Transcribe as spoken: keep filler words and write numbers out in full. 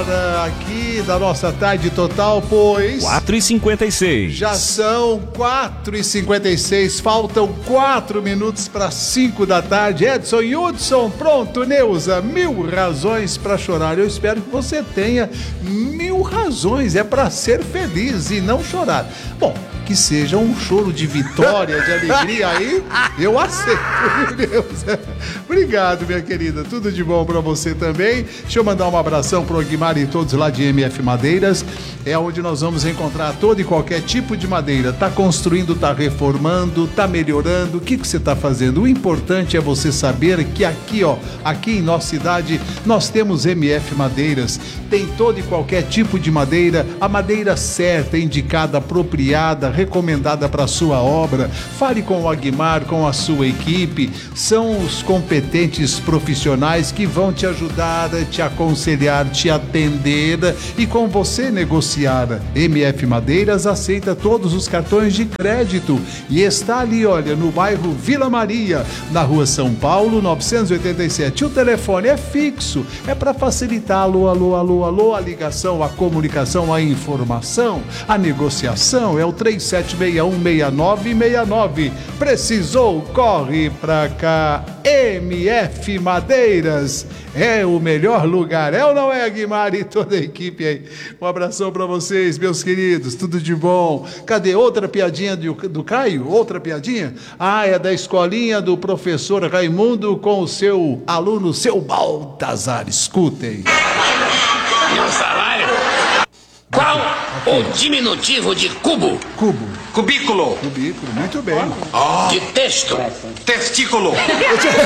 hora aqui da nossa tarde total, pois... quatro e cinquenta e seis. Já são quatro e cinquenta e seis, faltam quatro minutos para cinco da tarde. Edson e Hudson, pronto, Neuza, mil razões para chorar. Eu espero que você tenha mil razões, é para ser feliz e não chorar. Bom, que seja um choro de vitória, de alegria, aí eu aceito, meu Deus. Obrigado, minha querida, tudo de bom pra você também. Deixa eu mandar um abração pro Aguimar e todos lá de M F Madeiras, é onde nós vamos encontrar todo e qualquer tipo de madeira. Tá construindo, tá reformando, tá melhorando, o que que você tá fazendo? O importante é você saber que aqui, ó, aqui em nossa cidade, nós temos M F Madeiras, tem todo e qualquer tipo de madeira, a madeira certa, indicada, apropriada, recomendada para sua obra. Fale com o Aguimar, com a sua equipe, são os competentes profissionais que vão te ajudar, te aconselhar, te atender e com você negociar. M F Madeiras aceita todos os cartões de crédito e está ali, olha, no bairro Vila Maria, na rua São Paulo, novecentos e oitenta e sete. O telefone é fixo, é para facilitar, alô, alô, alô, alô, a ligação, a comunicação, a informação, a negociação, é o três sete seis um seis nove seis nove. Precisou? Corre pra cá. M F Madeiras é o melhor lugar, é ou não é, Aguimar e toda a equipe aí? Um abração pra vocês, meus queridos, tudo de bom. Cadê outra piadinha do, do Caio? Outra piadinha? Ah, é da escolinha do professor Raimundo com o seu aluno, seu Baltazar. Escutem. E o salário? Qual o diminutivo de cubo? Cubo. Cubículo. Cubículo, muito bem. Oh. De texto? Testículo.